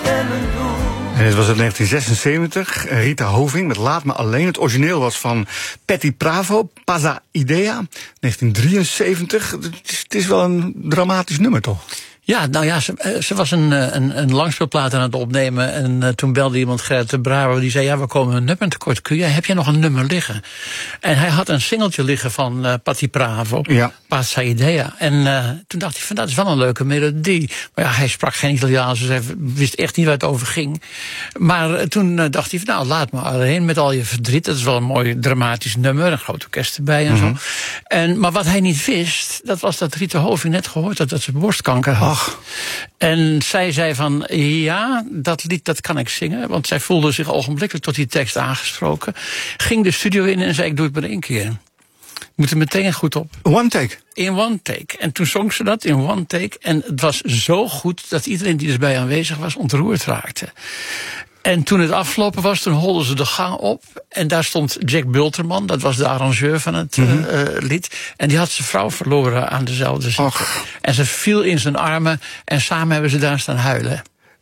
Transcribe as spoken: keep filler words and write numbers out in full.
En dit was in negentien zesenzeventig. Rita Hoving met Laat Me Alleen. Het origineel was van Patti Bravo, Pasa Idea. negentien drieënzeventig. Het is, het is wel een dramatisch nummer, toch? Ja, nou ja, ze, ze was een, een, een langspeelplaat aan het opnemen. En uh, toen belde iemand, Gerrit de Bravo, die zei: ja, we komen een nummer tekort. Kun jij, heb jij nog een nummer liggen? En hij had een singeltje liggen van uh, Patti Bravo, ja. Pasa Idea. En uh, toen dacht hij van, dat is wel een leuke melodie. Maar ja, hij sprak geen Italiaans, dus hij wist echt niet waar het over ging. Maar uh, toen uh, dacht hij van, nou, Laat Me Alleen met al je verdriet. Dat is wel een mooi dramatisch nummer, een groot orkest erbij en mm-hmm. zo. En, maar wat hij niet wist, dat was dat Rita Hoving net gehoord had dat ze borstkanker had. Ach. En zij zei van, ja, dat lied dat kan ik zingen. Want zij voelde zich ogenblikkelijk tot die tekst aangesproken. Ging de studio in en zei, ik doe het maar één keer. Moet er meteen goed op. One take? In one take. En toen zong ze dat in one take. En het was zo goed dat iedereen die erbij aanwezig was ontroerd raakte. En toen het afgelopen was, toen holden ze de gang op. En daar stond Jack Bulterman, dat was de arrangeur van het mm-hmm. uh, lied. En die had zijn vrouw verloren aan dezelfde ziekte. En ze viel in zijn armen en samen hebben ze daar staan huilen.